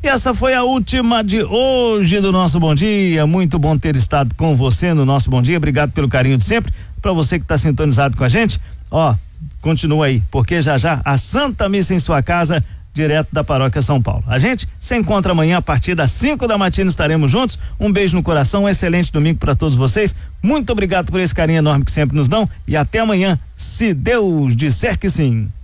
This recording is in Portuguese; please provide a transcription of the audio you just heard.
E essa foi a última de hoje do nosso Bom Dia. Muito bom ter estado com você no nosso Bom Dia. Obrigado pelo carinho de sempre. Para você que está sintonizado com a gente, continua aí, porque já a Santa Missa em sua casa, direto da Paróquia São Paulo. A gente se encontra amanhã a partir das 5 da matina, estaremos juntos. Um beijo no coração, um excelente domingo para todos vocês. Muito obrigado por esse carinho enorme que sempre nos dão e até amanhã, se Deus disser que sim.